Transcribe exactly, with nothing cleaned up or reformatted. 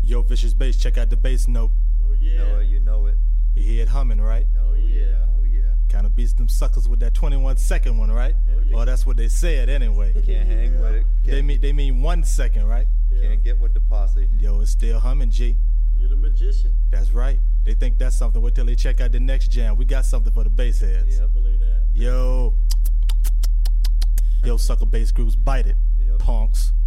Yo, Vicious Bass, check out the bass note. Oh, yeah. You know it, you know it. You hear it humming, right? Oh, yeah, oh, yeah. Kind of beats them suckers with that twenty-one second one, right? Oh, yeah. Well, that's what they said anyway. Can't hang with it. Can't, They mean they mean one second, right? Yeah. can't get with the posse. Yo, it's still humming, G. You're the magician. That's right. They think that's something. Wait till they check out the next jam. We got something for the bass heads. Yep. Believe that. Yo. Yo, sucker bass groups, bite it. Yep. Punks.